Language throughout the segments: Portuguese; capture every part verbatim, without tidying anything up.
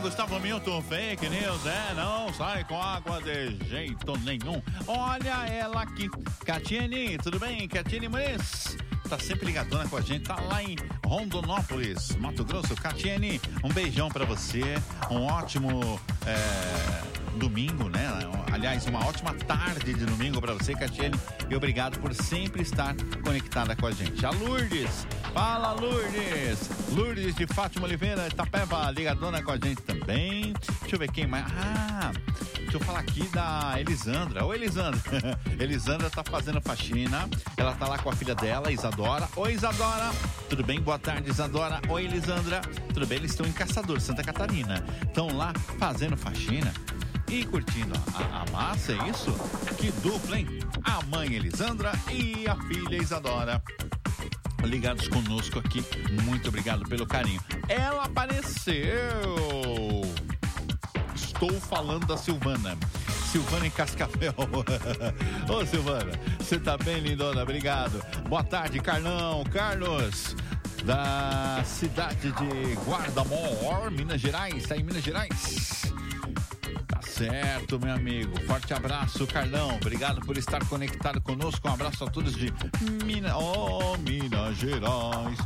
Gustavo Milton, fake news, é, não sai com água de jeito nenhum. Olha ela aqui, Catiene, tudo bem? Catiene Muniz, tá sempre ligadona com a gente, tá lá em Rondonópolis, Mato Grosso. Catiene, um beijão pra você, um ótimo é, domingo, né? Aliás, uma ótima tarde de domingo pra você, Catiene, e obrigado por sempre estar conectada com a gente. A Lourdes, fala Lourdes, Lourdes de Fátima Oliveira, Itapeva, ligadona com a gente também. Deixa eu ver quem mais. Ah, deixa eu falar aqui da Elisandra. Oi, Elisandra. Elisandra tá fazendo faxina. Ela tá lá com a filha dela, Isadora. Oi, Isadora. Tudo bem? Boa tarde, Isadora. Oi, Elisandra. Tudo bem? Eles estão em Caçador, Santa Catarina. Estão lá fazendo faxina e curtindo a, a massa, é isso? Que dupla, hein? A mãe Elisandra e a filha Isadora ligados conosco aqui. Muito obrigado pelo carinho. Ela apareceu. Estou falando da Silvana. Silvana em Cascavel. Ô, Silvana, você tá bem, lindona? Obrigado. Boa tarde, Carlão. Carlos, da cidade de Guarda-Mor, Minas Gerais. Tá em Minas Gerais? Tá certo, meu amigo. Forte abraço, Carlão. Obrigado por estar conectado conosco. Um abraço a todos de Minas, oh, Minas Gerais.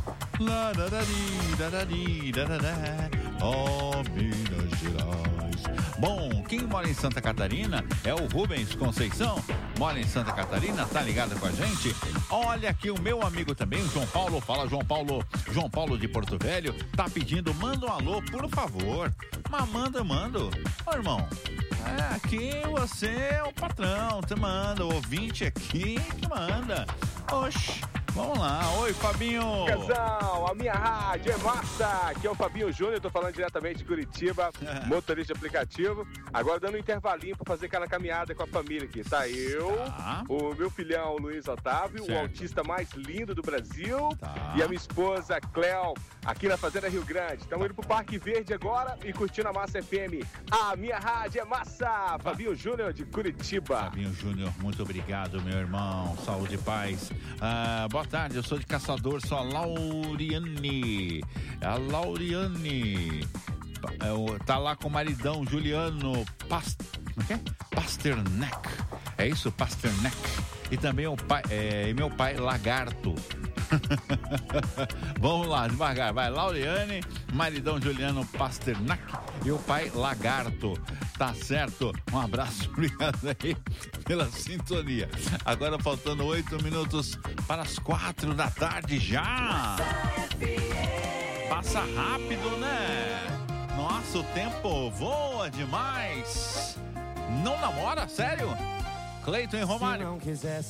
Oh, Minas Gerais. Bom, quem mora em Santa Catarina é o Rubens Conceição. Mora em Santa Catarina, tá ligado com a gente? Olha aqui o meu amigo também, o João Paulo. Fala, João Paulo. João Paulo de Porto Velho tá pedindo, manda um alô, por favor. Mas manda, manda. Ô, irmão, é, aqui você é o patrão, você manda. O ouvinte aqui que manda. Oxi. Vamos lá, oi Fabinho. Casal, a minha rádio é massa. Aqui é o Fabinho Júnior, tô falando diretamente de Curitiba, motorista de aplicativo. Agora dando um intervalinho pra fazer aquela caminhada com a família aqui. Tá eu, tá. O meu filhão Luiz Otávio, certo. O autista mais lindo do Brasil, tá. E a minha esposa Cléo, aqui na Fazenda Rio Grande. Estamos indo pro Parque Verde agora e curtindo a Massa F M. A minha rádio é massa. Fabinho Júnior de Curitiba. Fabinho Júnior, muito obrigado, meu irmão. Saúde e paz. Ah, boa tarde, eu sou de Caçador, sou a Lauriane. A Lauriane tá lá com o maridão Juliano Past... Pasternak. É isso? Pasternak. E também o pai, é, meu pai Lagarto. Vamos lá, devagar. Vai, Lauriane, maridão Juliano Pasternak e o pai Lagarto. Tá certo? Um abraço, obrigado aí pela sintonia. Agora faltando oito minutos para as quatro da tarde já. Passa rápido, né? Nossa, o tempo voa demais. Não namora? Sério? Cleiton e Romário.